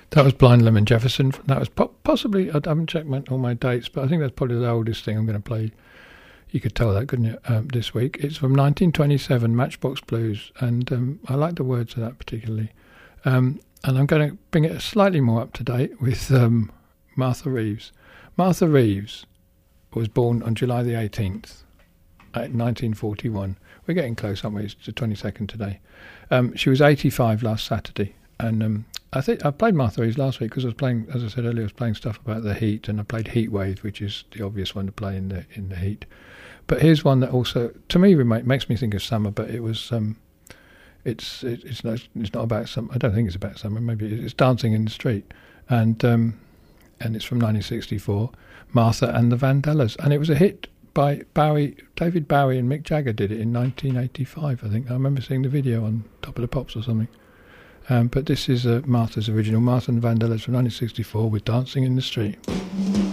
That was Blind Lemon Jefferson. That was possibly, I haven't checked all my dates, but I think that's probably the oldest thing I'm going to play. You could tell that, couldn't you, this week. It's from 1927, Matchbox Blues, and I like the words of that particularly. And I'm going to bring it slightly more up to date with Martha Reeves. Martha Reeves was born on July the 18th, 1941. We're getting close, aren't we? It's the 22nd today. She was 85 last Saturday, and I think I played Martha Reeves last week because I was playing, as I said earlier, I was playing stuff about the Heat, and I played Heat Wave, which is the obvious one to play in the Heat. But here's one that also, to me, makes me think of summer. But it was, it's not about summer. I don't think it's about summer. Maybe it's Dancing in the Street, and it's from 1964. Martha and the Vandellas, and it was a hit by David Bowie, and Mick Jagger did it in 1985. I think I remember seeing the video on Top of the Pops or something. But this is Martha's original, Martha and the Vandellas from 1964 with Dancing in the Street.